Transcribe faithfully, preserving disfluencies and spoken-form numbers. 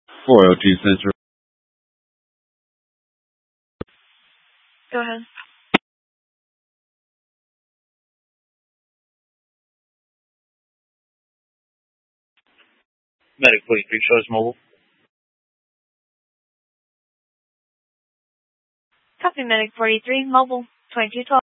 four oh two Central. Go ahead. Medic forty-three, shows mobile. Copy, Medic forty-three, mobile, twenty-two twelve.